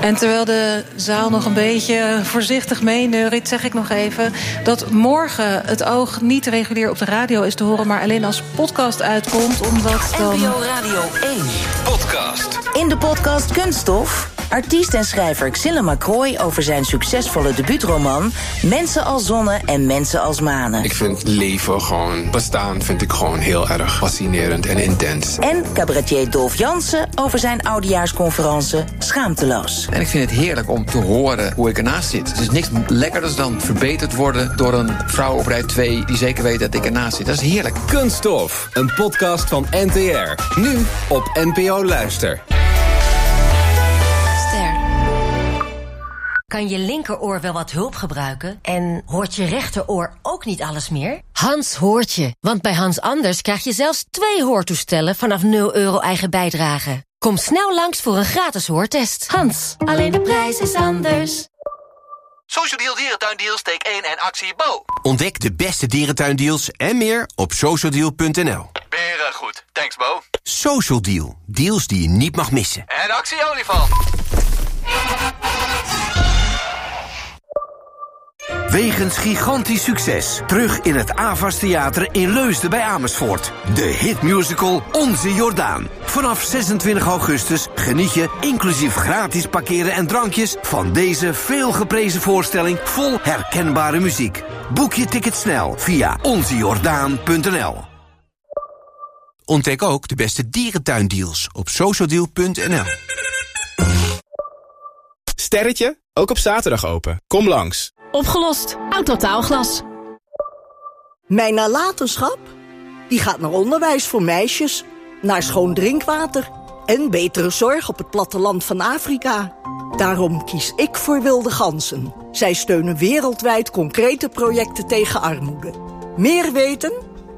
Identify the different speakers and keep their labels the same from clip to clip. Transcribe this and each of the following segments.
Speaker 1: En terwijl de zaal nog een beetje voorzichtig meeneuriet, zeg ik nog even dat morgen het oog niet regulier op de radio is te horen, maar alleen als podcast uitkomt, omdat dan...
Speaker 2: NPO Radio 1.
Speaker 3: Podcast.
Speaker 2: In de podcast Kunststof, artiest en schrijver Xille McCroy over zijn succesvolle debuutroman Mensen als Zonnen en Mensen als Manen.
Speaker 4: Ik vind leven gewoon, bestaan vind ik gewoon heel erg fascinerend en intens.
Speaker 2: En cabaretier Dolf Jansen over zijn oudejaarsconferentie Schaamteloos.
Speaker 5: En ik vind het heerlijk om te horen hoe ik ernaast zit. Het is niks lekkerders dan verbeterd worden door een vrouw op rij 2 die zeker weet dat ik ernaast zit. Dat is heerlijk.
Speaker 3: Kunststof, een podcast van NTR. Nu op NPO Luister.
Speaker 6: Kan je linkeroor wel wat hulp gebruiken? En hoort je rechteroor ook niet alles meer? Hans hoort je, want bij Hans Anders krijg je zelfs 2 hoortoestellen vanaf €0 eigen bijdrage. Kom snel langs voor een gratis hoortest. Hans, alleen de prijs is anders.
Speaker 7: Social Deal Dierentuindeals, take 1 en actie Bo.
Speaker 8: Ontdek de beste dierentuindeals en meer op socialdeal.nl.
Speaker 7: Beren goed, thanks Bo.
Speaker 8: Social Deal, deals die je niet mag missen.
Speaker 7: En actie olifant.
Speaker 8: Wegens gigantisch succes. Terug in het Avas Theater in Leusden bij Amersfoort. De hitmusical Onze Jordaan. Vanaf 26 augustus geniet je, inclusief gratis parkeren en drankjes, van deze veelgeprezen voorstelling vol herkenbare muziek. Boek je ticket snel via onzejordaan.nl. Ontdek ook de beste dierentuindeals op socialdeal.nl.
Speaker 9: Sterretje, ook op zaterdag open. Kom langs.
Speaker 10: Opgelost. Autotaalglas.
Speaker 11: Mijn nalatenschap? Die gaat naar onderwijs voor meisjes, naar schoon drinkwater en betere zorg op het platteland van Afrika. Daarom kies ik voor Wilde Ganzen. Zij steunen wereldwijd concrete projecten tegen armoede. Meer weten?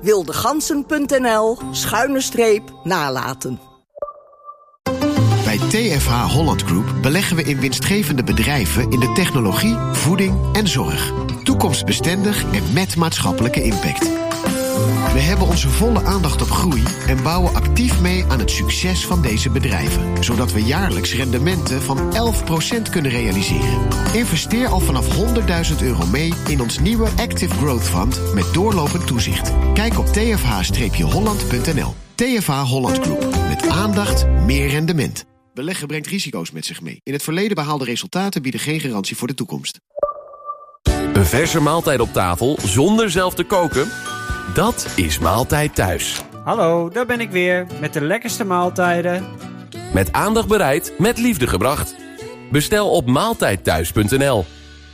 Speaker 11: wildegansen.nl/nalaten.
Speaker 12: Bij TFH Holland Group beleggen we in winstgevende bedrijven in de technologie, voeding en zorg. Toekomstbestendig en met maatschappelijke impact. We hebben onze volle aandacht op groei en bouwen actief mee aan het succes van deze bedrijven. Zodat we jaarlijks rendementen van 11% kunnen realiseren. Investeer al vanaf €100.000 mee in ons nieuwe Active Growth Fund met doorlopend toezicht. Kijk op tfh-holland.nl. TFH Holland Group. Met aandacht, meer rendement. Beleggen brengt risico's met zich mee. In het verleden behaalde resultaten bieden geen garantie voor de toekomst.
Speaker 13: Een verse maaltijd op tafel zonder zelf te koken? Dat is Maaltijd Thuis.
Speaker 14: Hallo, daar ben ik weer met de lekkerste maaltijden.
Speaker 13: Met aandacht bereid, met liefde gebracht. Bestel op maaltijdthuis.nl.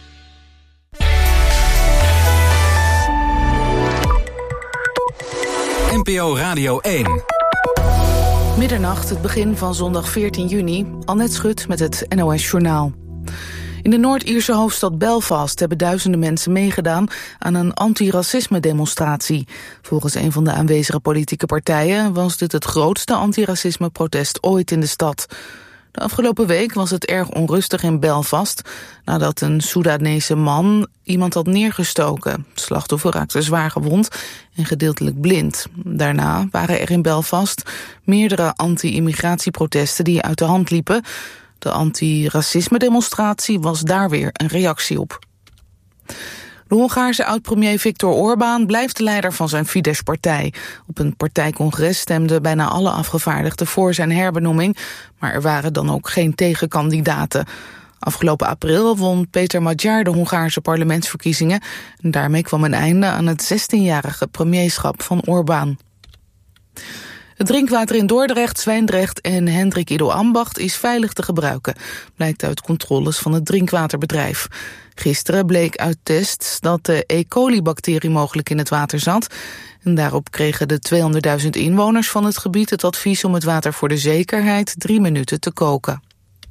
Speaker 3: NPO Radio 1.
Speaker 15: Middernacht, het begin van zondag 14 juni. Annette Schut met het NOS Journaal. In de Noord-Ierse hoofdstad Belfast hebben duizenden mensen meegedaan aan een antiracisme-demonstratie. Volgens een van de aanwezige politieke partijen was dit het grootste antiracisme-protest ooit in de stad. De afgelopen week was het erg onrustig in Belfast nadat een Soedanese man iemand had neergestoken. Het slachtoffer raakte zwaar gewond en gedeeltelijk blind. Daarna waren er in Belfast meerdere anti-immigratieprotesten die uit de hand liepen. De antiracisme-demonstratie was daar weer een reactie op. De Hongaarse oud-premier Viktor Orbán blijft de leider van zijn Fidesz-partij. Op een partijcongres stemden bijna alle afgevaardigden voor zijn herbenoeming, maar er waren dan ook geen tegenkandidaten. Afgelopen april won Peter Magyar de Hongaarse parlementsverkiezingen en daarmee kwam een einde aan het 16-jarige premierschap van Orbán. Het drinkwater in Dordrecht, Zwijndrecht en Hendrik Ido Ambacht is veilig te gebruiken, blijkt uit controles van het drinkwaterbedrijf. Gisteren bleek uit tests dat de E. coli-bacterie mogelijk in het water zat. En daarop kregen de 200.000 inwoners van het gebied het advies om het water voor de zekerheid 3 minuten te koken.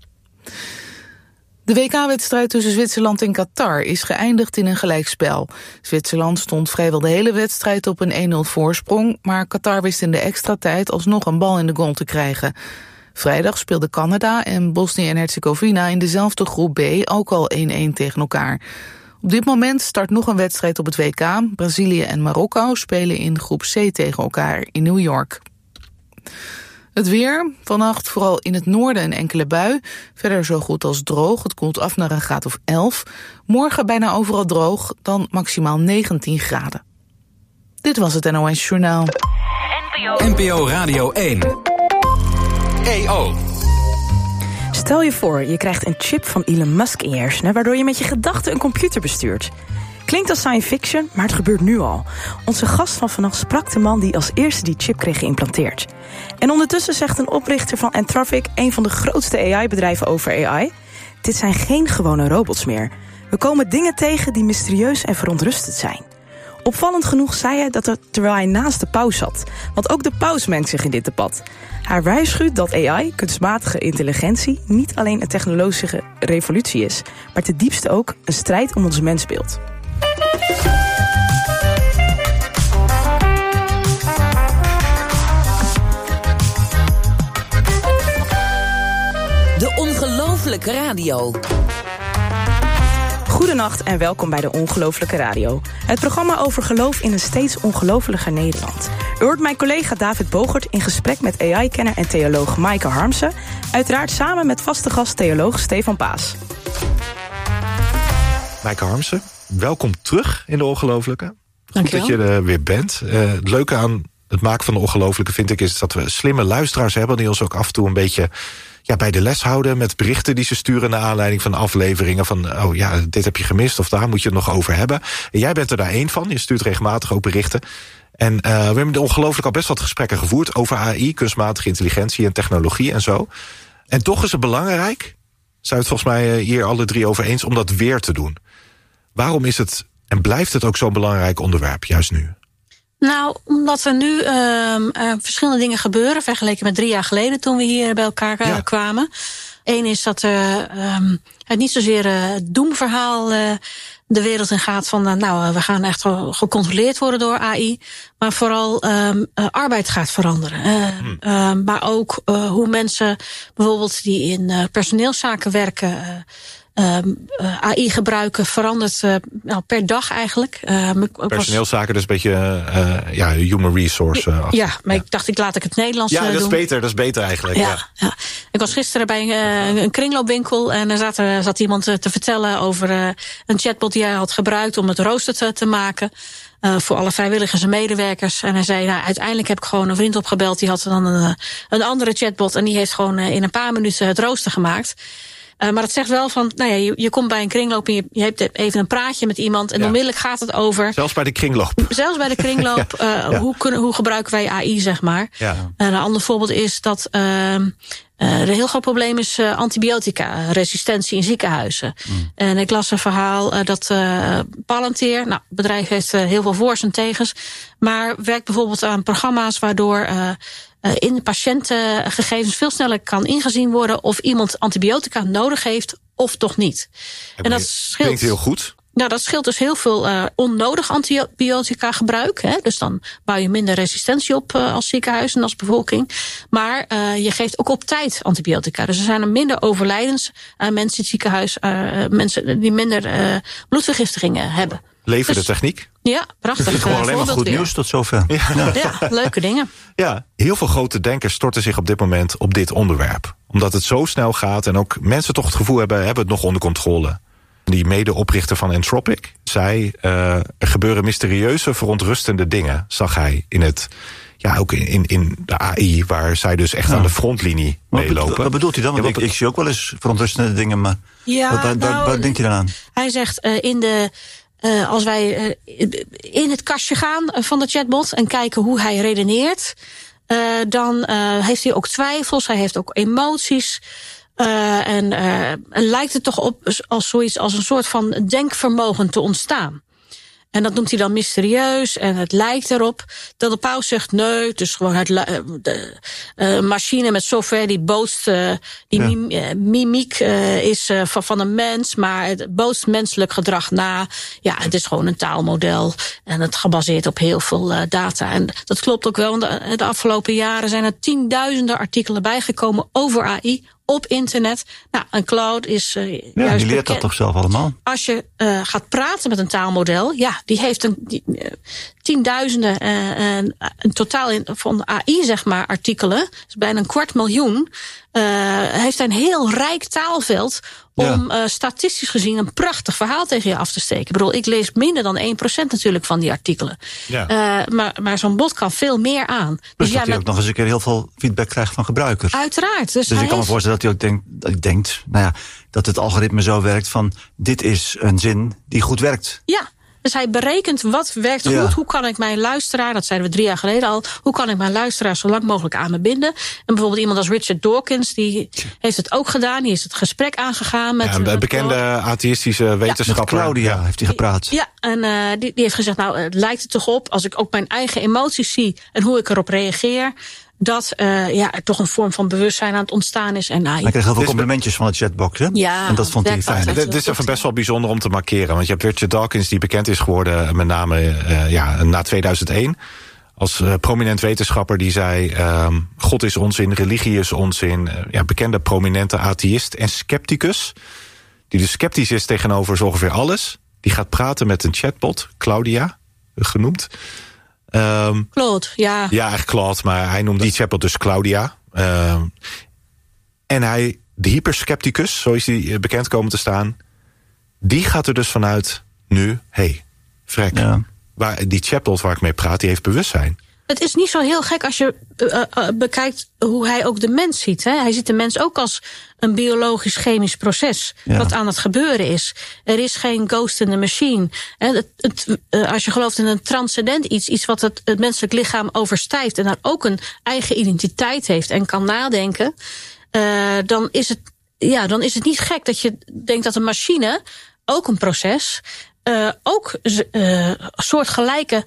Speaker 15: De WK-wedstrijd tussen Zwitserland en Qatar is geëindigd in een gelijkspel. Zwitserland stond vrijwel de hele wedstrijd op een 1-0 voorsprong, maar Qatar wist in de extra tijd alsnog een bal in de goal te krijgen. Vrijdag speelden Canada en Bosnië en Herzegovina in dezelfde groep B ook al 1-1 tegen elkaar. Op dit moment start nog een wedstrijd op het WK. Brazilië en Marokko spelen in groep C tegen elkaar in New York. Het weer, vannacht vooral in het noorden een enkele bui. Verder zo goed als droog, het koelt af naar een graad of 11. Morgen bijna overal droog, dan maximaal 19 graden. Dit was het NOS Journaal.
Speaker 3: NPO Radio 1. EO.
Speaker 16: Stel je voor, je krijgt een chip van Elon Musk in je hersenen, waardoor je met je gedachten een computer bestuurt. Klinkt als science fiction, maar het gebeurt nu al. Onze gast van vannacht sprak de man die als eerste die chip kreeg geïmplanteerd. En ondertussen zegt een oprichter van Anthropic, een van de grootste AI-bedrijven over AI, dit zijn geen gewone robots meer. We komen dingen tegen die mysterieus en verontrustend zijn. Opvallend genoeg zei hij dat terwijl hij naast de paus zat. Want ook de paus mengt zich in dit debat. Hij waarschuwt dat AI, kunstmatige intelligentie, niet alleen een technologische revolutie is, maar ten diepste ook een strijd om ons mensbeeld.
Speaker 2: De Ongelooflijke Radio.
Speaker 16: Goedenacht en welkom bij de Ongelooflijke Radio. Het programma over geloof in een steeds ongelooflijker Nederland. U hoort mijn collega David Bogert in gesprek met AI-kenner en theoloog Maaike Harmsen. Uiteraard samen met vaste gast theoloog Stefan Paas.
Speaker 17: Maaike Harmsen, welkom terug in de Ongelooflijke.
Speaker 16: Dank je wel.
Speaker 17: Goed dat je er weer bent. Het leuke aan het maken van de Ongelooflijke vind ik is dat we slimme luisteraars hebben die ons ook af en toe een beetje bij de les houden met berichten die ze sturen naar aanleiding van afleveringen van oh ja, dit heb je gemist of daar moet je het nog over hebben. En jij bent er daar één van. Je stuurt regelmatig ook berichten. En we hebben ongelooflijk al best wat gesprekken gevoerd over AI, kunstmatige intelligentie en technologie en zo. En toch is het belangrijk, zijn we het volgens mij hier alle drie over eens, om dat weer te doen. Waarom is het en blijft het ook zo'n belangrijk onderwerp, juist nu?
Speaker 18: Nou, omdat er nu verschillende dingen gebeuren, vergeleken met 3 jaar geleden toen we hier bij elkaar kwamen. Eén is dat het niet zozeer het doemverhaal de wereld in gaat van we gaan echt gecontroleerd worden door AI. Maar vooral arbeid gaat veranderen. Maar ook hoe mensen bijvoorbeeld die in personeelszaken werken AI gebruiken verandert per dag eigenlijk.
Speaker 17: Personeelszaken, dus een beetje human resource.
Speaker 18: Maar ik laat ik het Nederlands doen.
Speaker 17: Dat is beter eigenlijk. Ja.
Speaker 18: Ik was gisteren bij een kringloopwinkel en er zat iemand te vertellen over een chatbot die hij had gebruikt om het rooster te maken. Voor alle vrijwilligers en medewerkers. En hij zei, uiteindelijk heb ik gewoon een vriend opgebeld. Die had dan een andere chatbot en die heeft gewoon in een paar minuten het rooster gemaakt. Maar het zegt wel van, je komt bij een kringloop en je hebt even een praatje met iemand en onmiddellijk gaat het over.
Speaker 17: Zelfs bij de kringloop.
Speaker 18: Hoe gebruiken wij AI, zeg maar. Ja. Een ander voorbeeld is dat er een heel groot probleem is antibiotica-resistentie in ziekenhuizen. En ik las een verhaal dat Palantir, het bedrijf heeft heel veel voor's en tegens, maar werkt bijvoorbeeld aan programma's waardoor in de patiëntengegevens veel sneller kan ingezien worden of iemand antibiotica nodig heeft of toch niet. En dat scheelt.
Speaker 17: Klinkt heel goed.
Speaker 18: Nou, dat scheelt dus heel veel onnodig antibiotica gebruik. Hè? Dus dan bouw je minder resistentie op als ziekenhuis en als bevolking. Maar je geeft ook op tijd antibiotica. Dus er zijn er minder overlijdens aan mensen in het ziekenhuis, mensen die minder bloedvergiftigingen hebben.
Speaker 17: Levende techniek.
Speaker 18: Ja, prachtig.
Speaker 19: Het is gewoon alleen maar goed nieuws tot zover.
Speaker 18: Ja, leuke dingen.
Speaker 17: Ja, heel veel grote denkers storten zich op dit moment op dit onderwerp. Omdat het zo snel gaat en ook mensen toch het gevoel hebben het nog onder controle. Die medeoprichter van Anthropic zei, er gebeuren mysterieuze, verontrustende dingen, zag hij in het, ook in de AI, waar zij dus echt aan de frontlinie meelopen.
Speaker 19: Wat bedoelt hij dan? Want ik zie ook wel eens verontrustende dingen, maar waar denkt hij dan aan?
Speaker 18: Hij zegt als wij in het kastje gaan van de chatbot en kijken hoe hij redeneert, dan heeft hij ook twijfels, hij heeft ook emoties. En lijkt het toch op als zoiets als een soort van denkvermogen te ontstaan. En dat noemt hij dan mysterieus en het lijkt erop dat de paus zegt nee, het is gewoon machine met software die bootst, mimiek is van een mens, maar het bootst menselijk gedrag na. Ja, het is gewoon een taalmodel en het gebaseerd op heel veel data. En dat klopt ook wel, want de afgelopen jaren zijn er 10.000 artikelen bijgekomen over AI, op internet. Nou, een cloud is juist
Speaker 19: die leert
Speaker 18: bekend.
Speaker 19: dat toch zelf allemaal?
Speaker 18: Als je gaat praten met een taalmodel, die heeft tienduizenden, een totaal van AI, zeg maar, artikelen, dus bijna 250.000, heeft een heel rijk taalveld om statistisch gezien een prachtig verhaal tegen je af te steken. Ik bedoel, ik lees minder dan 1% natuurlijk van die artikelen. Ja. Maar zo'n bot kan veel meer aan.
Speaker 19: Dus dat hij ook nog eens een keer heel veel feedback krijgt van gebruikers.
Speaker 18: Uiteraard. Dus
Speaker 19: ik kan me voorstellen dat hij ook denkt dat het algoritme zo werkt van dit is een zin die goed werkt.
Speaker 18: Ja. Dus hij berekent wat werkt goed. Ja. Hoe kan ik mijn luisteraar, dat zeiden we 3 jaar geleden al, hoe kan ik mijn luisteraar zo lang mogelijk aan me binden? En bijvoorbeeld iemand als Richard Dawkins, die heeft het ook gedaan. Die is het gesprek aangegaan met
Speaker 17: een bekende atheïstische wetenschapper.
Speaker 19: Met Claudia heeft hij gepraat.
Speaker 18: Ja, en die heeft gezegd, het lijkt er toch op, als ik ook mijn eigen emoties zie en hoe ik erop reageer, dat er toch een vorm van bewustzijn aan het ontstaan is. En
Speaker 19: hij kreeg heel veel complimentjes van het chatbox, hè?
Speaker 18: Ja,
Speaker 19: en dat vond hij fijn.
Speaker 17: Dit is even best wel bijzonder om te markeren. Want je hebt Richard Dawkins, die bekend is geworden met name na 2001. Als prominent wetenschapper die zei, God is onzin, religie is onzin. Bekende prominente atheïst en scepticus. Die dus sceptisch is tegenover zo ongeveer alles. Die gaat praten met een chatbot, Claudia, genoemd.
Speaker 18: Claude, ja.
Speaker 17: Ja, eigenlijk Claude, maar hij noemt die chatbot dus Claudia. En de hyperscepticus, zo is hij bekend komen te staan, die gaat er dus vanuit nu, vrek. Ja. Die chatbot waar ik mee praat, die heeft bewustzijn.
Speaker 18: Het is niet zo heel gek als je bekijkt hoe hij ook de mens ziet. Hè? Hij ziet de mens ook als een biologisch-chemisch proces wat aan het gebeuren is. Er is geen ghost in the machine. Als je gelooft in een transcendent iets wat het menselijk lichaam overstijgt en daar ook een eigen identiteit heeft en kan nadenken, dan is het niet gek dat je denkt dat een machine, ook een proces, ook soortgelijke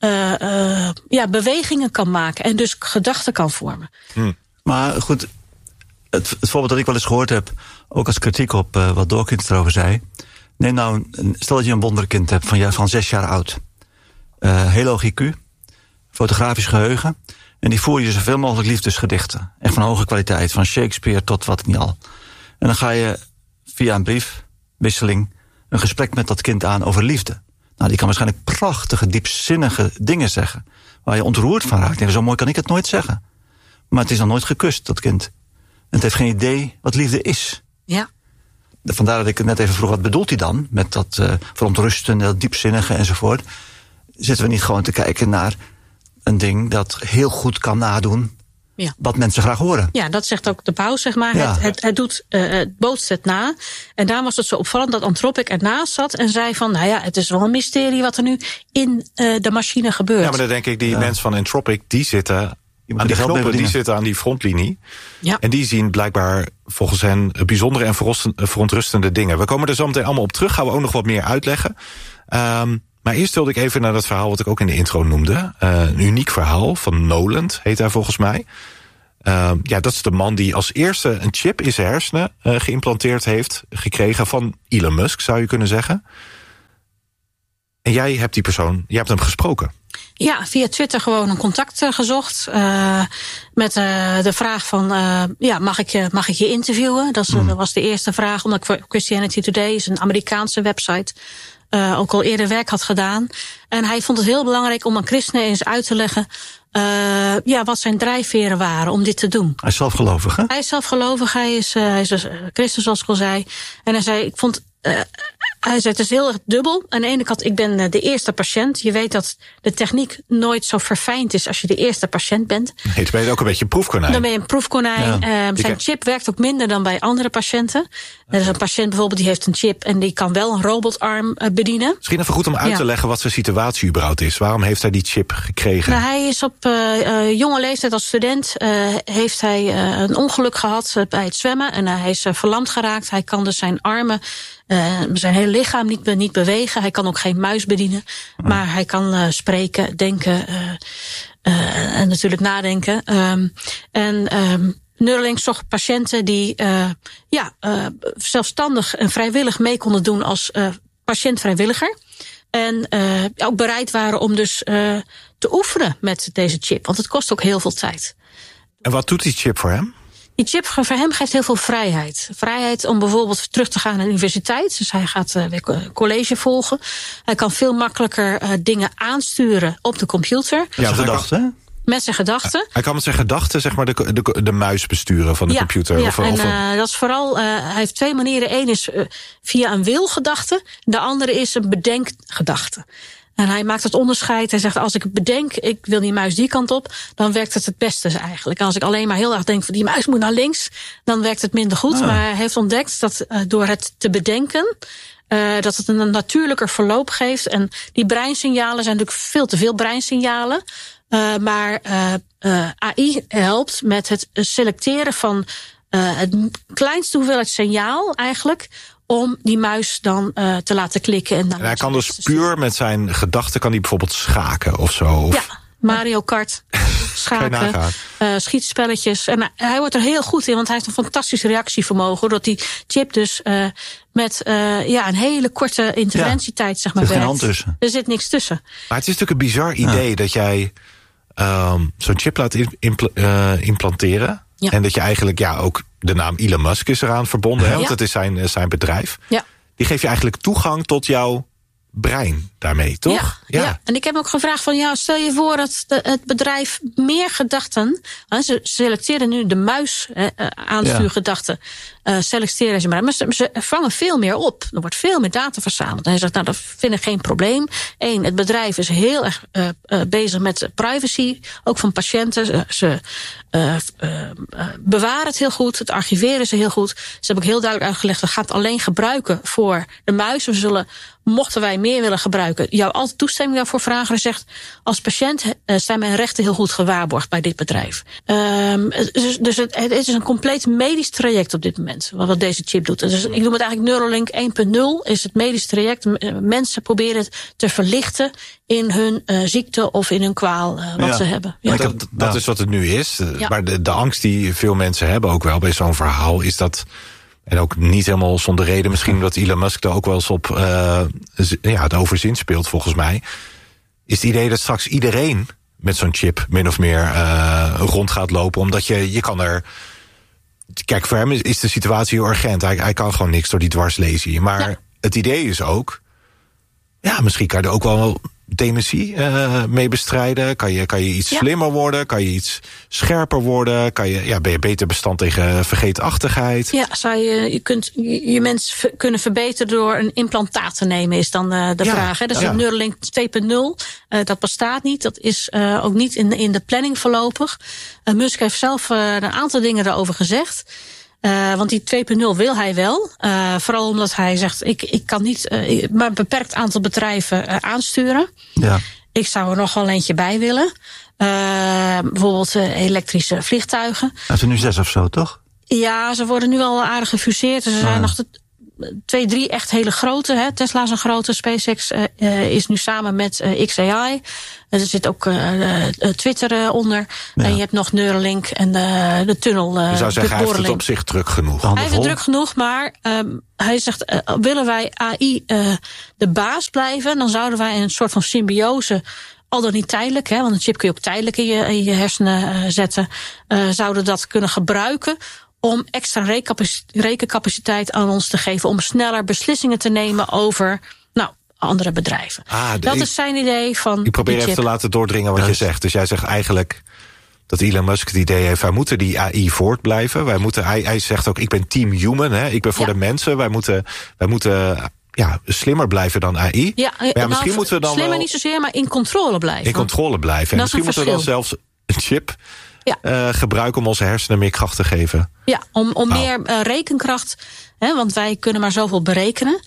Speaker 18: bewegingen kan maken en dus gedachten kan vormen.
Speaker 19: Maar goed, het voorbeeld dat ik wel eens gehoord heb, ook als kritiek op wat Dawkins erover zei. Neem nou, stel dat je een wonderkind hebt van 6 jaar oud. Heel hoog IQ, fotografisch geheugen. En die voer je zoveel mogelijk liefdesgedichten. Echt van hoge kwaliteit, van Shakespeare tot wat niet al. En dan ga je via een briefwisseling een gesprek met dat kind aan over liefde. Nou, die kan waarschijnlijk prachtige, diepzinnige dingen zeggen, waar je ontroerd van raakt. En zo mooi kan ik het nooit zeggen. Maar het is nog nooit gekust, dat kind. En het heeft geen idee wat liefde is.
Speaker 18: Ja.
Speaker 19: Vandaar dat ik net even vroeg, wat bedoelt hij dan met dat verontrustende, dat diepzinnige enzovoort? Zitten we niet gewoon te kijken naar een ding dat heel goed kan nadoen wat mensen graag horen? Ja,
Speaker 18: dat zegt ook de paus, zeg maar. Ja. Het bootst het na. En daar was het zo opvallend dat Anthropic ernaast zat en zei van, het is wel een mysterie wat er nu in de machine gebeurt.
Speaker 17: Ja, maar dan denk ik, die mensen van Anthropic, die zitten aan die knoppen, die zitten aan die frontlinie. Ja. En die zien blijkbaar volgens hen bijzondere en verontrustende dingen. We komen er zo meteen allemaal op terug, gaan we ook nog wat meer uitleggen. Maar eerst wilde ik even naar dat verhaal wat ik ook in de intro noemde. Een uniek verhaal van Noland, heet hij volgens mij. Dat is de man die als eerste een chip in zijn hersenen geïmplanteerd heeft gekregen van Elon Musk, zou je kunnen zeggen. En jij hebt hem gesproken.
Speaker 18: Ja, via Twitter gewoon een contact gezocht. Met de vraag van, mag ik je interviewen? Dat was de eerste vraag, omdat Christianity Today is een Amerikaanse website, ook al eerder werk had gedaan. En hij vond het heel belangrijk om aan christenen eens uit te leggen wat zijn drijfveren waren om dit te doen.
Speaker 19: Hij is zelfgelovig, hè?
Speaker 18: Hij is zelfgelovig, hij is christen, zoals ik al zei. En hij zei, hij zei, het is heel erg dubbel. Aan de ene kant, ik ben de eerste patiënt. Je weet dat de techniek nooit zo verfijnd is als je de eerste patiënt bent.
Speaker 17: Nee, dan ben je ook een beetje een proefkonijn.
Speaker 18: Dan ben je een proefkonijn. Ja. Zijn chip werkt ook minder dan bij andere patiënten. Er is een patiënt bijvoorbeeld, die heeft een chip en die kan wel een robotarm bedienen.
Speaker 17: Misschien even goed om uit te leggen wat zijn situatie überhaupt is. Waarom heeft hij die chip gekregen?
Speaker 18: Nou, hij is op jonge leeftijd als student heeft hij een ongeluk gehad bij het zwemmen. En hij is verlamd geraakt. Hij kan dus zijn armen, zijn hele lichaam niet bewegen. Hij kan ook geen muis bedienen. Maar hij kan spreken, denken en natuurlijk nadenken. Neuralink zocht patiënten die zelfstandig en vrijwillig mee konden doen als patiëntvrijwilliger. En ook bereid waren om dus te oefenen met deze chip. Want het kost ook heel veel tijd.
Speaker 17: En wat doet die chip voor hem?
Speaker 18: Die chip voor hem geeft heel veel vrijheid. Vrijheid om bijvoorbeeld terug te gaan naar de universiteit. Dus hij gaat weer college volgen. Hij kan veel makkelijker dingen aansturen op de computer.
Speaker 19: Ja, gedachten.
Speaker 18: Met zijn gedachten.
Speaker 17: Hij kan met zijn gedachten zeg maar de muis besturen van de computer.
Speaker 18: Ja, dat is vooral, hij heeft 2 manieren. Eén is via een wilgedachte. De andere is een bedenkgedachte. En hij maakt het onderscheid. Hij zegt, als ik bedenk, ik wil die muis die kant op, dan werkt het beste eigenlijk. En als ik alleen maar heel erg denk, die muis moet naar links, dan werkt het minder goed. Maar hij heeft ontdekt dat door het te bedenken, dat het een natuurlijker verloop geeft. En die breinsignalen zijn natuurlijk veel te veel breinsignalen. Maar AI helpt met het selecteren van het kleinste hoeveelheid signaal eigenlijk, om die muis dan te laten klikken. En
Speaker 17: hij kan dus puur met zijn gedachten kan hij bijvoorbeeld schaken of zo. Of...
Speaker 18: Ja, Mario Kart, schaken, schietspelletjes. En hij wordt er heel goed in, want hij heeft een fantastisch reactievermogen. Doordat die chip dus met een hele korte interventietijd zeg maar, werkt. Er zit geen hand tussen. Er zit niks tussen.
Speaker 17: Maar het is natuurlijk een bizar idee dat jij zo'n chip laat implanteren. Ja. En dat je eigenlijk ook de naam Elon Musk is eraan verbonden. Hè? Want het is zijn bedrijf. Ja. Die geeft je eigenlijk toegang tot jouw brein daarmee, toch?
Speaker 18: Ja. En ik heb ook gevraagd van, stel je voor dat het bedrijf meer gedachten, ze selecteren nu de muis aanstuurgedachten, selecteren ze maar ze vangen veel meer op. Er wordt veel meer data verzameld. En hij zegt, dat vind ik geen probleem. Eén, het bedrijf is heel erg bezig met privacy, ook van patiënten. Ze bewaren het heel goed, het archiveren ze heel goed. Ze hebben ook heel duidelijk uitgelegd, we gaan het alleen gebruiken voor de muis. We zullen, mochten wij meer willen gebruiken, jou altijd toestemming daarvoor vragen. Hij zegt, als patiënt zijn mijn rechten heel goed gewaarborgd bij dit bedrijf. Dus het is een compleet medisch traject op dit moment, wat deze chip doet. Dus ik noem het eigenlijk Neuralink 1.0, is het medisch traject. Mensen proberen het te verlichten in hun ziekte of in hun kwaal wat ze hebben. Ja.
Speaker 17: Dat is wat het nu is. Maar de angst die veel mensen hebben ook wel bij zo'n verhaal is dat, en ook niet helemaal zonder reden, misschien dat Elon Musk er ook wel eens op het overzin speelt volgens mij, is het idee dat straks iedereen met zo'n chip min of meer rond gaat lopen. Omdat je kan er... Kijk, voor hem is de situatie heel urgent. Hij kan gewoon niks door die dwarslesie. Maar het idee is ook, misschien kan je er ook wel dementie mee bestrijden. Kan je iets slimmer worden? Kan je iets scherper worden? Ben je beter bestand tegen vergeetachtigheid?
Speaker 18: Ja, je kunt je mens kunnen verbeteren door een implantaat te nemen, is dan de vraag. Hè? Dat is Neuralink 2.0. Dat bestaat niet. Dat is ook niet in de planning voorlopig. Musk heeft zelf een aantal dingen erover gezegd. Want die 2.0 wil hij wel. Vooral omdat hij zegt, ik kan niet maar een beperkt aantal bedrijven aansturen. Ja. Ik zou er nog wel eentje bij willen. Bijvoorbeeld elektrische vliegtuigen.
Speaker 19: Hij heeft er nu 6 of zo, toch?
Speaker 18: Ja, ze worden nu al aardig gefuseerd. Er zijn nog 2, 3 echt hele grote. Hè. Tesla is een grote. SpaceX is nu samen met XAI. Er zit ook Twitter onder. Ja. En je hebt nog Neuralink en de tunnel.
Speaker 17: Je zou zeggen, hij heeft het op zich druk genoeg.
Speaker 18: Hij heeft het druk genoeg, maar hij zegt, willen wij AI de baas blijven, dan zouden wij in een soort van symbiose, al dan niet tijdelijk, hè, want een chip kun je ook tijdelijk in je hersenen zetten, zouden dat kunnen gebruiken om extra rekencapaciteit aan ons te geven, om sneller beslissingen te nemen over andere bedrijven. Dat is zijn idee van.
Speaker 17: Ik probeer even te laten doordringen wat je zegt. Dus jij zegt eigenlijk dat Elon Musk het idee heeft, wij moeten die AI voortblijven. Hij zegt ook, ik ben team human, hè? Ik ben voor de mensen. Wij moeten slimmer blijven dan AI. Misschien moeten we dan
Speaker 18: slimmer niet zozeer, maar in controle blijven.
Speaker 17: In controle blijven. En misschien moeten we dan zelfs een chip gebruiken om onze hersenen meer kracht te geven.
Speaker 18: Ja, om meer rekenkracht. Hè, want wij kunnen maar zoveel berekenen.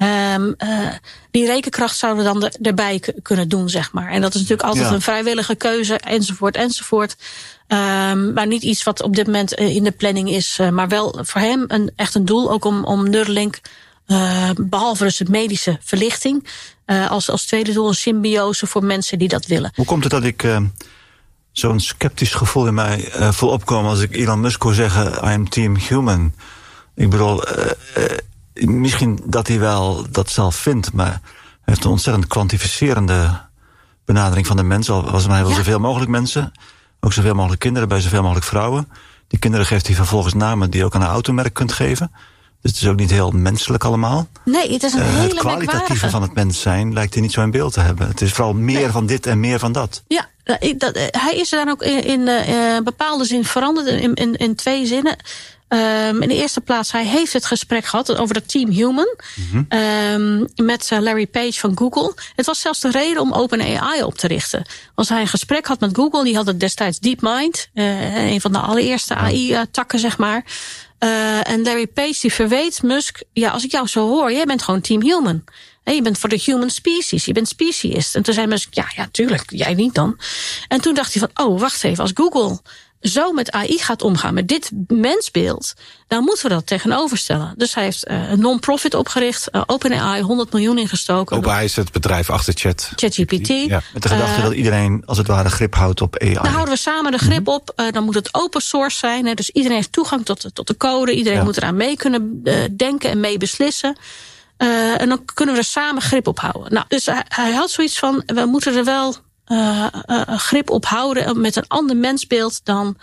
Speaker 18: Die rekenkracht zouden we dan erbij kunnen doen, zeg maar. En dat is natuurlijk altijd een vrijwillige keuze, enzovoort. Maar niet iets wat op dit moment in de planning is. Maar wel voor hem echt een doel, ook om Neuralink, behalve dus de medische verlichting, als tweede doel een symbiose voor mensen die dat willen.
Speaker 19: Hoe komt het dat ik zo'n sceptisch gevoel in mij voel opkomen als ik Elon Musk hoor zeggen, I am team human? Ik bedoel, misschien dat hij wel dat zelf vindt, maar hij heeft een ontzettend kwantificerende benadering van de mens. Hij wil zoveel mogelijk mensen, ook zoveel mogelijk kinderen bij zoveel mogelijk vrouwen, Die kinderen geeft hij vervolgens namen die je ook aan een automerk kunt geven. Dus het is ook niet heel menselijk allemaal.
Speaker 18: Nee, het is een hele
Speaker 19: het kwalitatieve van het mens zijn lijkt hij niet zo in beeld te hebben. Het is vooral meer van dit en meer van dat.
Speaker 18: Ja, hij is er dan ook in bepaalde zin veranderd in 2 zinnen. In de eerste plaats, hij heeft het gesprek gehad over het Team Human. Met Larry Page van Google. Het was zelfs de reden om OpenAI op te richten. Als hij een gesprek had met Google, die had het destijds DeepMind. Een van de allereerste AI-takken, zeg maar. En Larry Page die verweet Musk, als ik jou zo hoor, jij bent gewoon Team Human. Je bent voor de human species, je bent speciest. En toen zei Musk, ja, tuurlijk, jij niet dan. En toen dacht hij van, wacht even, als Google zo met AI gaat omgaan, met dit mensbeeld, dan moeten we dat tegenoverstellen. Dus hij heeft een non-profit opgericht, OpenAI, $100 miljoen ingestoken.
Speaker 17: OpenAI is het bedrijf achter
Speaker 18: ChatGPT.
Speaker 19: Ja, met de gedachte dat iedereen als het ware grip houdt op AI.
Speaker 18: Dan houden we samen de grip op. Dan moet het open source zijn. Hè, dus iedereen heeft toegang tot de code. Iedereen moet eraan mee kunnen denken en mee beslissen. En dan kunnen we er samen grip op houden. Nou, dus hij had zoiets van, we moeten er wel grip op houden met een ander mensbeeld dan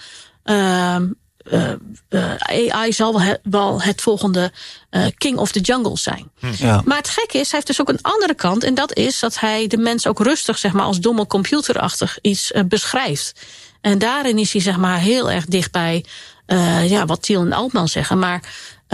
Speaker 18: AI zal wel het volgende king of the jungle zijn. Ja. Maar het gekke is, hij heeft dus ook een andere kant. En dat is dat hij de mens ook rustig, zeg maar, als domme computerachtig iets beschrijft. En daarin is hij, zeg maar, heel erg dichtbij wat Thiel en Altman zeggen. Maar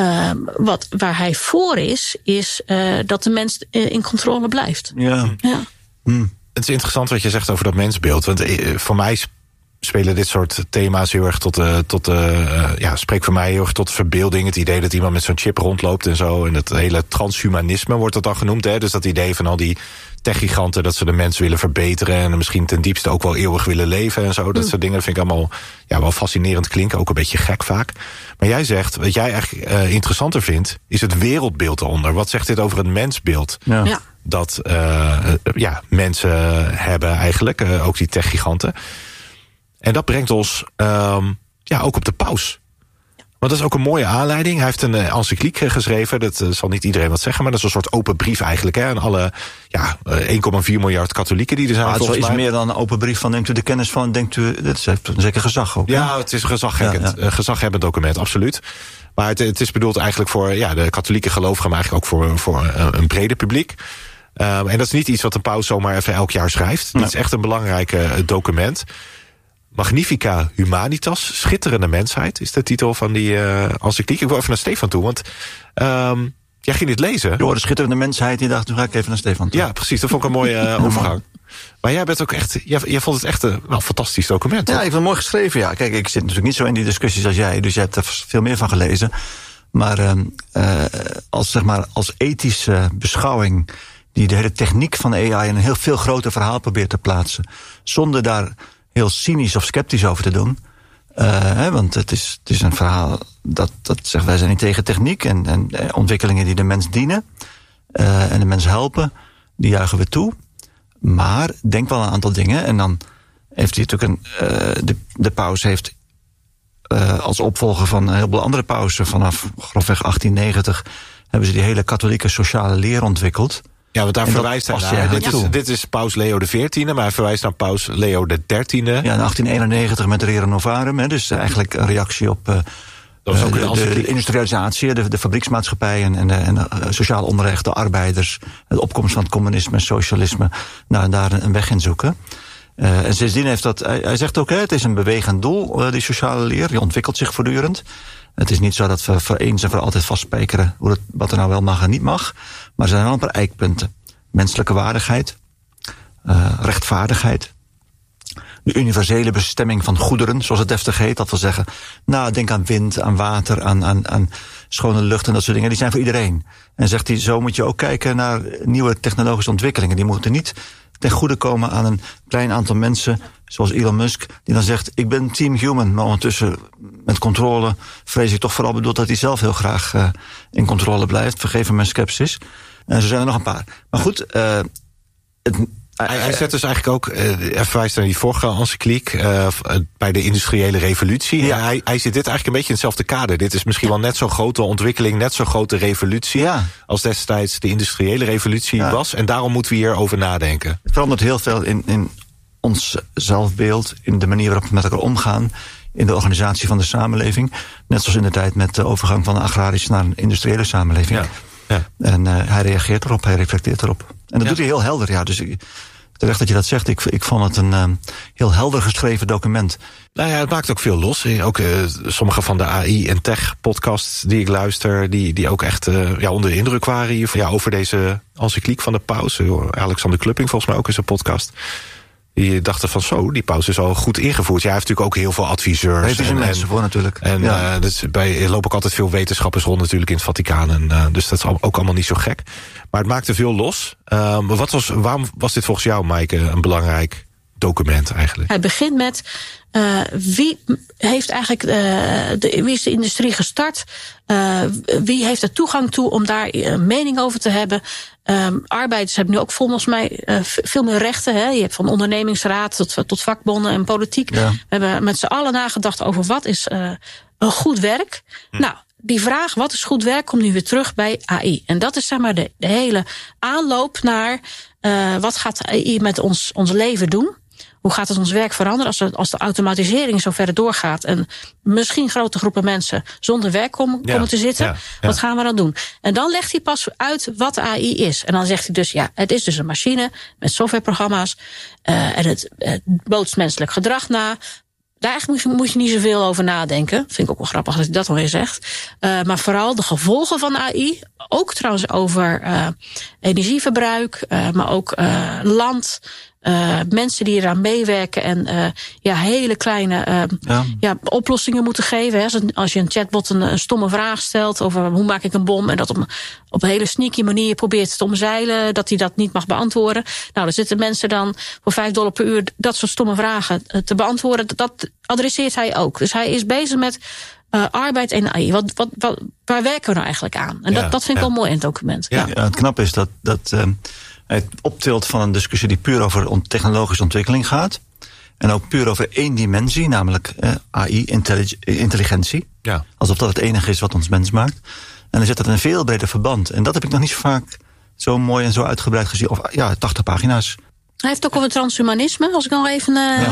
Speaker 18: waar hij voor is dat de mens in controle blijft.
Speaker 19: Ja.
Speaker 17: Het is interessant wat je zegt over dat mensbeeld. Want voor mij spelen dit soort thema's heel erg spreekt voor mij heel erg tot de verbeelding. Het idee dat iemand met zo'n chip rondloopt en zo. En het hele transhumanisme wordt dat dan genoemd. Hè? Dus dat idee van al die techgiganten dat ze de mens willen verbeteren. En misschien ten diepste ook wel eeuwig willen leven en zo. Dat soort dingen vind ik allemaal wel fascinerend klinken. Ook een beetje gek vaak. Maar jij zegt, wat jij eigenlijk interessanter vindt, is het wereldbeeld eronder. Wat zegt dit over het mensbeeld?
Speaker 19: Ja.
Speaker 17: Dat mensen hebben eigenlijk, ook die techgiganten. En dat brengt ons ook op de paus. Want dat is ook een mooie aanleiding. Hij heeft een encycliek geschreven. Dat zal niet iedereen wat zeggen, maar dat is een soort open brief eigenlijk. Hè, aan alle 1,4 miljard katholieken die er zijn.
Speaker 19: Maar het is wel iets meer dan een open brief van neemt u de kennis van, denkt u, dit heeft een zeker gezag ook.
Speaker 17: Ja, het is een gezaghebbend document, absoluut. Maar het is bedoeld eigenlijk voor de katholieke gelovigen, maar eigenlijk ook voor een breder publiek. En dat is niet iets wat een paus zomaar even elk jaar schrijft. Het is echt een belangrijk document. Magnifica Humanitas, schitterende mensheid, is de titel van die encycliek. Ik wil even naar Stefan toe, want jij ging dit lezen.
Speaker 19: Door de schitterende mensheid, die dacht, nu ga ik even naar Stefan toe.
Speaker 17: Ja, precies, dat vond ik een mooie overgang. Maar jij bent ook echt, jij vond het echt een fantastisch document.
Speaker 19: Ja, ik vind het mooi geschreven, ja. Kijk, ik zit natuurlijk niet zo in die discussies als jij, dus jij hebt er veel meer van gelezen. Maar als ethische beschouwing die de hele techniek van AI in een heel veel groter verhaal probeert te plaatsen, zonder daar heel cynisch of sceptisch over te doen. Want het is een verhaal dat zegt, wij zijn niet tegen techniek en ontwikkelingen die de mens dienen en de mens helpen, die juichen we toe. Maar denk wel aan een aantal dingen. En dan heeft hij natuurlijk de paus heeft als opvolger van een heleboel andere pausen vanaf grofweg 1890 hebben ze die hele katholieke sociale leer ontwikkeld.
Speaker 17: Ja, want daar verwijst hij naar. Dit is paus Leo XIV, maar hij verwijst naar paus Leo XIII.
Speaker 19: Ja, in 1891 met Rerum Novarum. Dus eigenlijk een reactie op de industrialisatie, de fabrieksmaatschappij en sociaal onrecht, de arbeiders, de opkomst van het communisme en socialisme. En daar een weg in zoeken. En sindsdien heeft hij zegt ook, het is een bewegend doel, die sociale leer, die ontwikkelt zich voortdurend. Het is niet zo dat we voor eens en voor altijd vastspijkeren wat er nou wel mag en niet mag. Maar er zijn wel een paar eikpunten. Menselijke waardigheid, rechtvaardigheid, de universele bestemming van goederen, zoals het deftig heet. Dat wil zeggen, denk aan wind, aan water, aan schone lucht en dat soort dingen. Die zijn voor iedereen. En zegt hij, zo moet je ook kijken naar nieuwe technologische ontwikkelingen. Die moeten niet ten goede komen aan een klein aantal mensen, zoals Elon Musk, die dan zegt, ik ben Team Human, maar ondertussen met controle vrees ik toch vooral bedoeld dat hij zelf heel graag in controle blijft. Vergeef mijn sceptisch. En zo zijn er nog een paar. Maar goed,
Speaker 17: hij zet dus eigenlijk ook, hij verwijst naar die vorige encycliek, bij de industriële revolutie. Ja. Hij zit dit eigenlijk een beetje in hetzelfde kader. Dit is misschien wel net zo'n grote ontwikkeling, net zo'n grote revolutie, als destijds de industriële revolutie was. En daarom moeten we hierover nadenken.
Speaker 19: Het verandert heel veel in ons zelfbeeld, in de manier waarop we met elkaar omgaan, in de organisatie van de samenleving. Net zoals in de tijd met de overgang van een agrarische naar een industriële samenleving.
Speaker 17: Ja.
Speaker 19: En hij reageert erop, hij reflecteert erop. En dat doet hij heel helder, ja. Dus terecht dat je dat zegt. Ik vond het een heel helder geschreven document.
Speaker 17: Nou ja, het maakt ook veel los. Ook sommige van de AI en tech podcasts die ik luister, die ook echt onder de indruk waren hier, over deze encycliek van de paus. Alexander Klupping volgens mij ook in zijn podcast. Die dachten van die paus is al goed ingevoerd. Ja, hij heeft natuurlijk ook heel veel adviseurs.
Speaker 19: Hij heeft er mensen voor natuurlijk.
Speaker 17: En dus er lopen ook altijd veel wetenschappers rond natuurlijk in het Vaticaan. Dus dat is ook allemaal niet zo gek. Maar het maakte veel los. Waarom was dit volgens jou, Maaike, een belangrijk document eigenlijk?
Speaker 18: Hij begint met wie heeft eigenlijk wie is de industrie gestart? Wie heeft er toegang toe om daar een mening over te hebben? Arbeiders hebben nu ook volgens mij veel meer rechten. Hè? Je hebt van ondernemingsraad tot vakbonden en politiek. Ja. We hebben met z'n allen nagedacht over wat is een goed werk. Nou, die vraag, wat is goed werk, komt nu weer terug bij AI. En dat is zeg maar de hele aanloop naar wat gaat AI met ons leven doen? Hoe gaat het ons werk veranderen als de automatisering zo verder doorgaat en misschien grote groepen mensen zonder werk komen te zitten? Ja. Wat gaan we dan doen? En dan legt hij pas uit wat AI is. En dan zegt hij dus, het is dus een machine met softwareprogramma's en het bootst menselijk gedrag na. Daar eigenlijk moet je niet zoveel over nadenken. Vind ik ook wel grappig dat hij dat alweer zegt. Maar vooral de gevolgen van AI. Ook trouwens over energieverbruik. Maar ook land. Mensen die eraan meewerken. En hele kleine oplossingen moeten geven. Hè. Als je een chatbot een stomme vraag stelt over hoe maak ik een bom. En dat op een hele sneaky manier probeert te omzeilen. Dat hij dat niet mag beantwoorden. Nou, dan zitten mensen dan voor $5 per uur dat soort stomme vragen te beantwoorden. Dat adresseert hij ook. Dus hij is bezig met arbeid en AI. Waar werken we nou eigenlijk aan? En dat vind ik wel mooi in het document.
Speaker 19: Ja, het knap is dat hij optilt van een discussie die puur over technologische ontwikkeling gaat. En ook puur over één dimensie, namelijk AI, intelligentie. Ja. Alsof dat het enige is wat ons mens maakt. En dan zet dat in een veel breder verband. En dat heb ik nog niet zo vaak zo mooi en zo uitgebreid gezien. 80 pagina's.
Speaker 18: Hij heeft ook over transhumanisme, als ik nog even...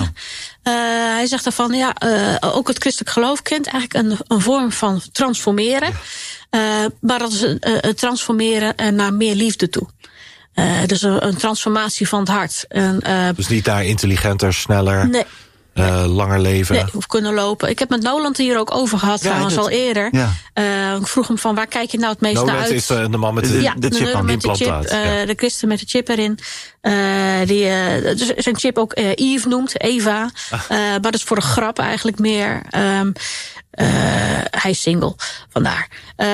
Speaker 18: hij zegt daarvan, ook het christelijk geloof kent eigenlijk een vorm van transformeren. Ja. Maar dat is transformeren naar meer liefde toe. Dus een transformatie van het hart.
Speaker 17: Dus niet daar intelligenter, sneller... Nee. Langer leven.
Speaker 18: Nee, of kunnen lopen. Ik heb met Noland hier ook over gehad, trouwens al eerder. Ja. Ik vroeg hem van, waar kijk je nou het meest naar uit?
Speaker 17: Noland is de man met de chip aan implantaat.
Speaker 18: De christen met de chip erin. Die zijn chip ook Eve noemt, Eva. Maar dat is voor de grap eigenlijk meer... hij is single, vandaar.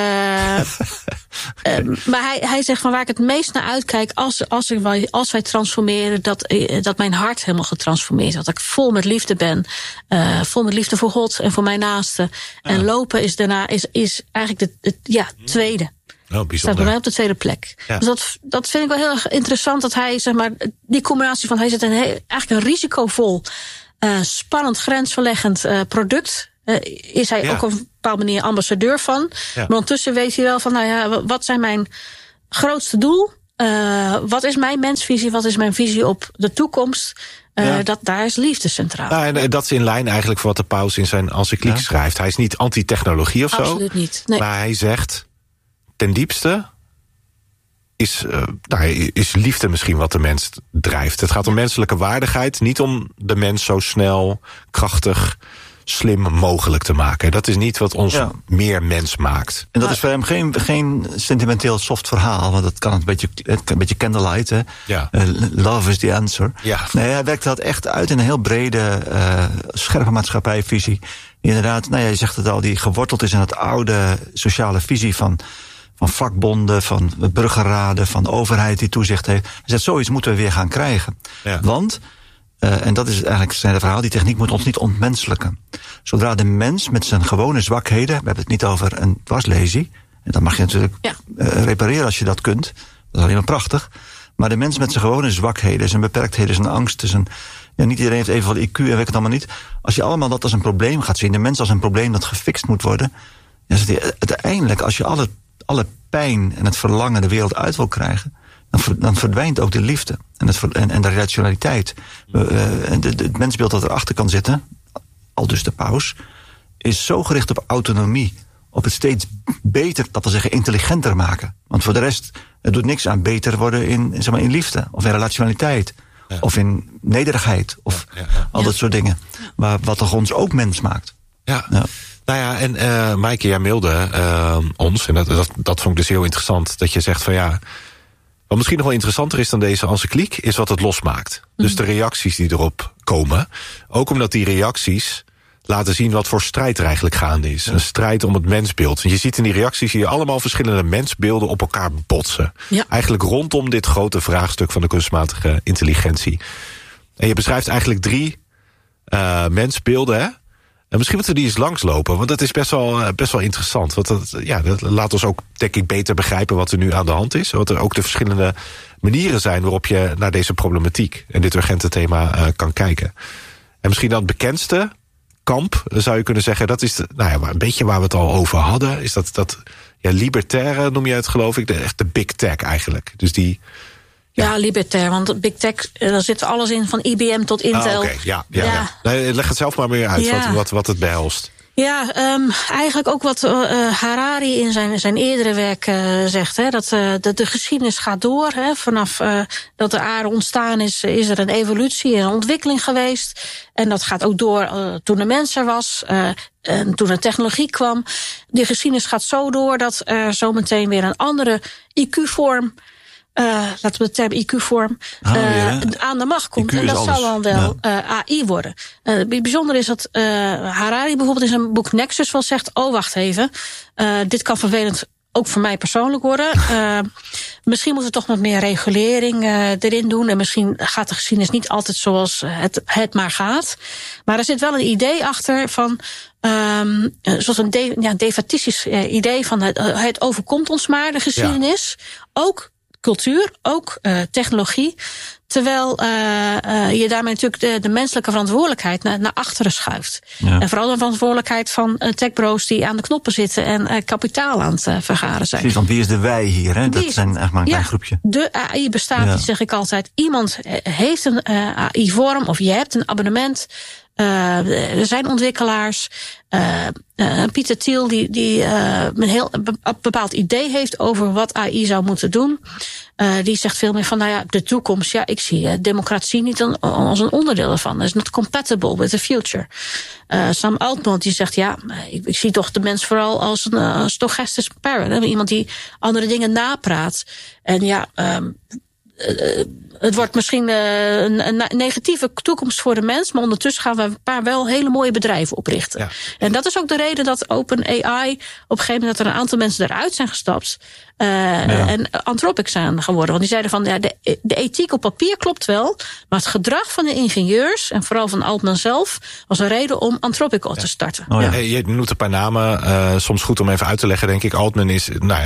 Speaker 18: Maar hij zegt van waar ik het meest naar uitkijk als wij transformeren, dat mijn hart helemaal getransformeerd wordt. Dat ik vol met liefde ben. Vol met liefde voor God en voor mijn naasten. En lopen is daarna is eigenlijk de tweede. Staat bij mij op de tweede plek. Ja. Dus dat vind ik wel heel erg interessant. Dat hij, zeg maar, die combinatie van hij zet eigenlijk een risicovol, spannend, grensverleggend product. Is hij ook op een bepaalde manier ambassadeur van. Ja. Maar ondertussen weet hij wel van, wat zijn mijn grootste doel? Wat is mijn mensvisie? Wat is mijn visie op de toekomst? Daar is liefde centraal.
Speaker 17: En dat is in lijn eigenlijk voor wat de paus in zijn encycliek schrijft. Hij is niet anti-technologie of zo.
Speaker 18: Absoluut niet. Nee.
Speaker 17: Maar hij zegt, ten diepste is liefde misschien wat de mens drijft. Het gaat om menselijke waardigheid. Niet om de mens zo snel, krachtig, slim mogelijk te maken. Dat is niet wat ons meer mens maakt.
Speaker 19: En dat is voor hem geen sentimenteel soft verhaal, want dat kan een beetje candlelight. Hè?
Speaker 17: Ja.
Speaker 19: Love is the answer.
Speaker 17: Ja.
Speaker 19: Nee, hij werkt dat echt uit in een heel brede, scherpe maatschappijvisie. Die inderdaad, je zegt het al, die geworteld is in het oude sociale visie van vakbonden, van burgerraden, van overheid die toezicht heeft. Hij zegt, zoiets moeten we weer gaan krijgen. Ja. Want en dat is eigenlijk zijn verhaal. Die techniek moet ons niet ontmenselijken. Zodra de mens met zijn gewone zwakheden, we hebben het niet over een dwarslesie, en dan mag je natuurlijk repareren als je dat kunt. Dat is alleen maar prachtig. Maar de mens met zijn gewone zwakheden, zijn beperktheden, zijn angsten, niet iedereen heeft evenveel IQ en weet het allemaal niet. Als je allemaal dat als een probleem gaat zien, de mens als een probleem dat gefixt moet worden, uiteindelijk als je alle pijn en het verlangen de wereld uit wil krijgen, dan verdwijnt ook de liefde en de rationaliteit. Het mensbeeld dat erachter kan zitten, aldus de paus, is zo gericht op autonomie, op het steeds beter, dat wil zeggen intelligenter maken. Want voor de rest, het doet niks aan beter worden in liefde, of in relationaliteit, of in nederigheid, of al dat soort dingen. Maar wat toch ons ook mens maakt.
Speaker 17: Ja. Nou ja, en Maaike, jij mailde ons, en dat vond ik dus heel interessant, dat je zegt van ja, wat misschien nog wel interessanter is dan deze encycliek, is wat het losmaakt. Dus de reacties die erop komen. Ook omdat die reacties laten zien wat voor strijd er eigenlijk gaande is. Een strijd om het mensbeeld. Want je ziet in die reacties hier allemaal verschillende mensbeelden op elkaar botsen. Ja. Eigenlijk rondom dit grote vraagstuk van de kunstmatige intelligentie. En je beschrijft eigenlijk 3 mensbeelden, hè? En misschien moeten we die eens langslopen, want dat is best wel interessant. Want dat laat ons ook, denk ik, beter begrijpen wat er nu aan de hand is. Wat er ook de verschillende manieren zijn waarop je naar deze problematiek en dit urgente thema kan kijken. En misschien dan het bekendste kamp, zou je kunnen zeggen, dat is een beetje waar we het al over hadden. Is dat libertaire, noem je het geloof ik, echt de big tech eigenlijk. Dus die... Ja,
Speaker 18: libertair, want Big Tech, daar zit alles in, van IBM tot Intel.
Speaker 17: Oké, ja. Nee, leg het zelf maar meer uit, wat het behelst.
Speaker 18: Ja, eigenlijk ook wat Harari in zijn eerdere werk zegt. Hè, dat de geschiedenis gaat door. Hè, vanaf dat de aarde ontstaan is er een evolutie en een ontwikkeling geweest. En dat gaat ook door toen de mens er was. En toen de technologie kwam. Die geschiedenis gaat zo door dat er zometeen weer een andere IQ-vorm... laten we de term IQ-vorm aan de macht komt. En dat zal dan wel AI worden. Het bijzondere is dat Harari bijvoorbeeld in zijn boek Nexus wel zegt... wacht even, dit kan vervelend ook voor mij persoonlijk worden. Misschien moeten we toch wat meer regulering erin doen. En misschien gaat de geschiedenis niet altijd zoals het maar gaat. Maar er zit wel een idee achter van... zoals een defatistisch idee van het overkomt ons maar, de geschiedenis. Ja. Ook cultuur, ook technologie. Terwijl je daarmee natuurlijk de menselijke verantwoordelijkheid naar achteren schuift. Ja. En vooral de verantwoordelijkheid van techbro's die aan de knoppen zitten en kapitaal aan het vergaren zijn.
Speaker 19: Precies, want wie is de wij hier? Hè? Dat zijn echt maar een klein groepje.
Speaker 18: De AI bestaat niet, zeg ik altijd. Iemand heeft een AI-vorm of je hebt een abonnement. Er zijn ontwikkelaars. Pieter Thiel die een heel bepaald idee heeft over wat AI zou moeten doen. Die zegt veel meer van, de toekomst, ik zie democratie niet als een onderdeel ervan. Dat is not compatible with the future. Sam Altman die zegt, ik zie toch de mens vooral als een stochastic parrot. Iemand die andere dingen napraat. En het wordt misschien een negatieve toekomst voor de mens, maar ondertussen gaan we een paar wel hele mooie bedrijven oprichten. Ja. En dat is ook de reden dat OpenAI op een gegeven moment dat er een aantal mensen eruit zijn gestapt en Anthropic zijn geworden. Want die zeiden van, de ethiek op papier klopt wel, maar het gedrag van de ingenieurs en vooral van Altman zelf was een reden om Anthropic te starten.
Speaker 17: Je noemt een paar namen, soms goed om even uit te leggen, denk ik. Altman is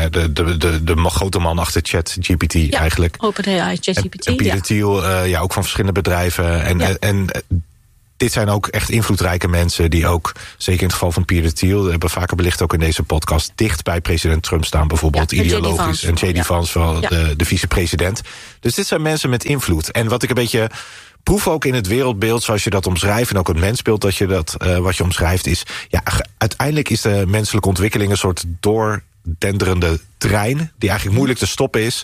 Speaker 17: de grote man achter ChatGPT eigenlijk.
Speaker 18: OpenAI, ChatGPT.
Speaker 17: En Pieter Thiel, ook van verschillende bedrijven. En dit zijn ook echt invloedrijke mensen die ook, zeker in het geval van Pieter Thiel, hebben vaker belicht ook in deze podcast, dicht bij president Trump staan bijvoorbeeld, ideologisch. En J.D. Vance, wel de vicepresident. Dus dit zijn mensen met invloed. En wat ik een beetje proef ook in het wereldbeeld, zoals je dat omschrijft, en ook het mensbeeld wat je omschrijft, is, uiteindelijk is de menselijke ontwikkeling een soort doordenderende trein, die eigenlijk moeilijk te stoppen is.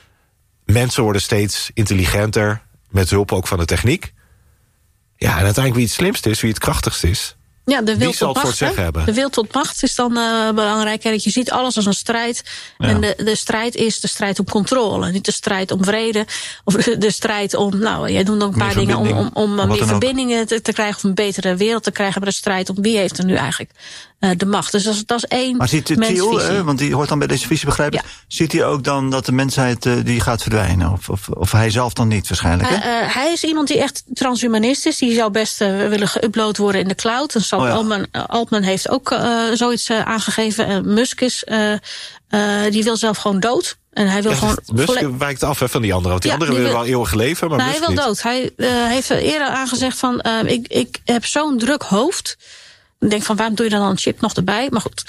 Speaker 17: Mensen worden steeds intelligenter, met hulp ook van de techniek. Ja, en uiteindelijk wie het slimste is, wie het krachtigst is,
Speaker 18: Ja, de wil
Speaker 17: tot macht.
Speaker 18: De wil tot macht is dan belangrijk. Dat je ziet alles als een strijd. Ja. En de strijd is de strijd om controle. Niet de strijd om vrede. Of de strijd om, jij doet ook een paar dingen om meer verbindingen te krijgen. Of een betere wereld te krijgen. Maar de strijd om wie heeft er nu eigenlijk de macht. Dus dat is één.
Speaker 19: Maar ziet Thiel, want die hoort dan bij deze visie, begrijp ik. Ja. Ziet hij ook dan dat de mensheid die gaat verdwijnen? Of hij zelf dan niet waarschijnlijk?
Speaker 18: Hij is iemand die echt transhumanist is. Die zou best willen geüpload worden in de cloud. En Altman heeft ook zoiets aangegeven. Musk is, die wil zelf gewoon dood. En hij wil
Speaker 17: Musk wijkt af van die anderen. Want die anderen willen wel eeuwig leven, maar Musk
Speaker 18: hij wil
Speaker 17: niet.
Speaker 18: Dood. Hij heeft eerder aangezegd van, ik heb zo'n druk hoofd. Ik denk van, waarom doe je dan een chip nog erbij? Maar goed,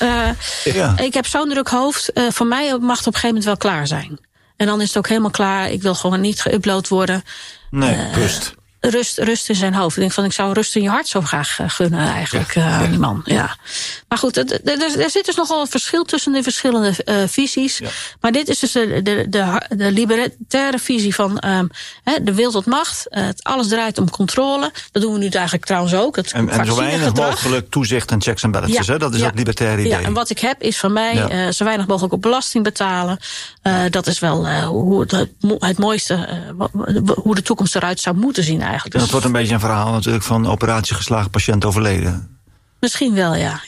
Speaker 18: ik heb zo'n druk hoofd. Voor mij mag het op een gegeven moment wel klaar zijn. En dan is het ook helemaal klaar. Ik wil gewoon niet geüpload worden.
Speaker 17: Nee, rust.
Speaker 18: rust in zijn hoofd. Ik zou rust in je hart zo graag gunnen eigenlijk aan die man. Ja. Maar goed, er zit dus nogal een verschil tussen de verschillende visies. Ja. Maar dit is dus de libertaire visie van de wil tot macht. Alles draait om controle. Dat doen we nu eigenlijk trouwens ook.
Speaker 19: En zo weinig mogelijk toezicht en checks en balances. Ja. Dat is ook libertair idee.
Speaker 18: Ja, en wat ik heb is van mij zo weinig mogelijk op belasting betalen. Dat is wel het mooiste, hoe de toekomst eruit zou moeten zien eigenlijk.
Speaker 19: Dat wordt een beetje een verhaal natuurlijk van operatie geslagen, patiënt overleden.
Speaker 18: Misschien wel, ja.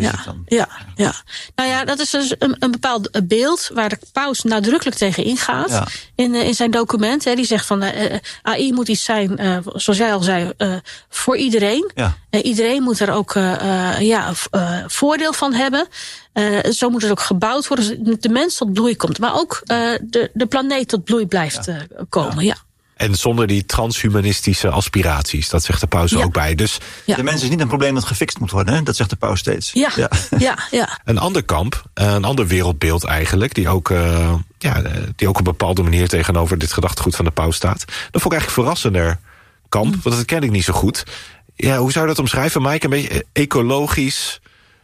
Speaker 18: Nou ja, dat is dus een bepaald beeld waar de paus nadrukkelijk tegen ingaat in zijn document. Die zegt van AI moet iets zijn, zoals jij al zei, voor iedereen. Ja. Iedereen moet er ook voordeel van hebben. Zo moet het ook gebouwd worden, zodat de mens tot bloei komt. Maar ook de planeet tot bloei blijft komen, ja.
Speaker 17: En zonder die transhumanistische aspiraties, dat zegt de paus ook bij. Dus
Speaker 19: de mens is niet een probleem dat gefixt moet worden, hè? Dat zegt de paus steeds.
Speaker 18: Ja.
Speaker 17: Een ander kamp, een ander wereldbeeld eigenlijk, die ook op een bepaalde manier tegenover dit gedachtegoed van de paus staat. Dat vond ik eigenlijk verrassender kamp, want dat ken ik niet zo goed. Ja, hoe zou je dat omschrijven, Mike? Een beetje ecologisch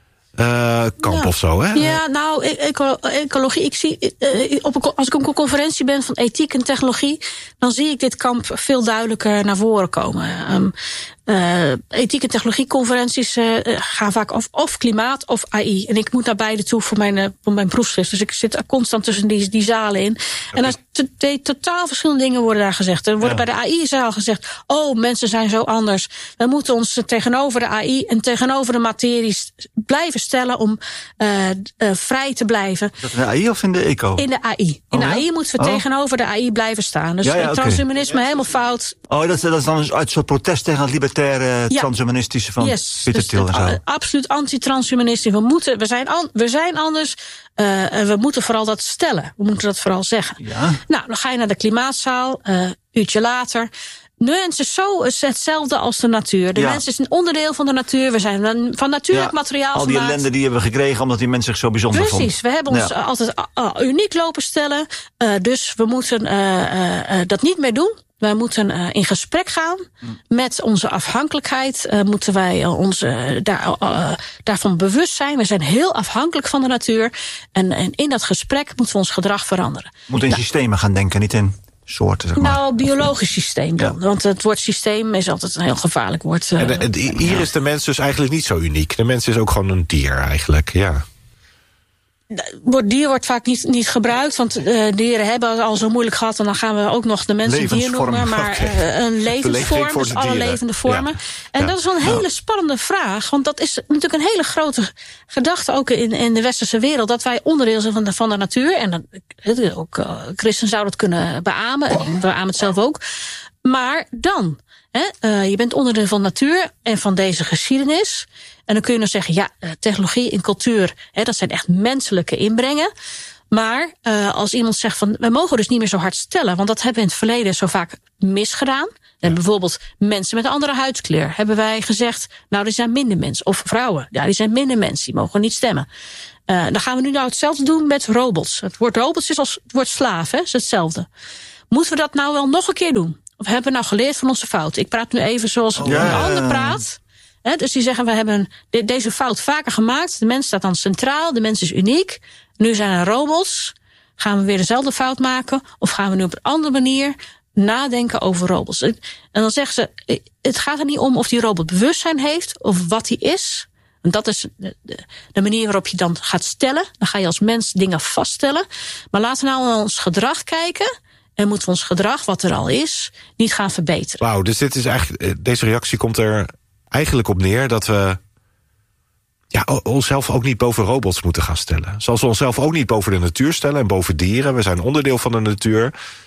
Speaker 17: kamp of zo, hè?
Speaker 18: Ja, nou, ecologie. Ik zie, als ik op een conferentie ben van ethiek en technologie, dan zie ik dit kamp veel duidelijker naar voren komen. Ethiek- en technologieconferenties gaan vaak of klimaat of AI. En ik moet naar beide toe voor mijn proefschrift. Dus ik zit constant tussen die zalen in. Okay. En totaal verschillende dingen worden daar gezegd. Er worden bij de AI-zaal gezegd, mensen zijn zo anders. We moeten ons tegenover de AI en tegenover de materie blijven stellen om vrij te blijven.
Speaker 19: Is dat in de AI of in de eco?
Speaker 18: In de AI. In de AI moeten we tegenover de AI blijven staan. Dus transhumanisme helemaal fout.
Speaker 19: Dat is dan uit een soort protest tegen het libertaire transhumanistische van Pieter Thiel en zo.
Speaker 18: Absoluut anti-transhumanistisch. We zijn anders. En we moeten vooral dat stellen. We moeten dat vooral zeggen. Ja. Nou, dan ga je naar de klimaatzaal. Uurtje later. De mens is zo hetzelfde als de natuur. De mens is een onderdeel van de natuur. We zijn van natuurlijk materiaal
Speaker 19: al die
Speaker 18: gemaakt.
Speaker 19: ellende die hebben we gekregen omdat die mens zich zo bijzonder vond.
Speaker 18: Precies, we hebben ons altijd uniek lopen stellen. Dus we moeten dat niet meer doen. Wij moeten in gesprek gaan met onze afhankelijkheid. Moeten wij ons daarvan bewust zijn. We zijn heel afhankelijk van de natuur. En in dat gesprek moeten we ons gedrag veranderen.
Speaker 19: We moeten in systemen gaan denken, niet in soorten, zeg maar.
Speaker 18: Nou, biologisch systeem dan. Ja. Want het woord systeem is altijd een heel gevaarlijk woord.
Speaker 17: Hier is de mens dus eigenlijk niet zo uniek. De mens is ook gewoon een dier eigenlijk, ja.
Speaker 18: Dier wordt vaak niet gebruikt, want dieren hebben al zo moeilijk gehad. En dan gaan we ook nog de mensen dier noemen. Maar een levensvorm, dus alle levende vormen. Ja. En dat is wel een hele spannende vraag. Want dat is natuurlijk een hele grote gedachte ook in de westerse wereld. Dat wij onderdeel zijn van de natuur. En ook christen zouden het kunnen beamen. En beamen het zelf ook. Maar dan, je bent onderdeel van de natuur en van deze geschiedenis. En dan kun je nog zeggen, technologie en cultuur, dat zijn echt menselijke inbrengen. Maar als iemand zegt van, we mogen dus niet meer zo hard stellen, want dat hebben we in het verleden zo vaak misgedaan. En bijvoorbeeld mensen met een andere huidskleur hebben wij gezegd, nou die zijn minder mens. Of vrouwen, die zijn minder mens, die mogen niet stemmen. Dan gaan we nu nou hetzelfde doen met robots. Het woord robots is als het woord slaaf, is hetzelfde. Moeten we dat nou wel nog een keer doen? Of hebben we nou geleerd van onze fout? Ik praat nu even zoals een ander praat. Dus die zeggen, we hebben deze fout vaker gemaakt. De mens staat dan centraal, de mens is uniek. Nu zijn er robots. Gaan we weer dezelfde fout maken? Of gaan we nu op een andere manier nadenken over robots? En dan zeggen ze, het gaat er niet om of die robot bewustzijn heeft of wat hij is. En dat is de manier waarop je dan gaat stellen. Dan ga je als mens dingen vaststellen. Maar laten we nou naar ons gedrag kijken. En moeten we ons gedrag, wat er al is, niet gaan verbeteren.
Speaker 17: Wauw, dus dit is eigenlijk, deze reactie komt er eigenlijk op neer dat we onszelf ook niet boven robots moeten gaan stellen. Zoals we onszelf ook niet boven de natuur stellen en boven dieren. We zijn onderdeel van de natuur.